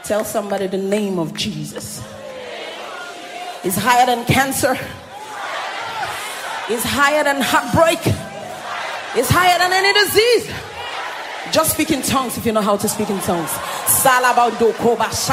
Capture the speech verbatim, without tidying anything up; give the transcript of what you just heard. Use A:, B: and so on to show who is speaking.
A: Tell somebody the name of Jesus is higher than cancer. Is higher than heartbreak. Is higher than any disease. Just speak in tongues if you know how to speak in tongues.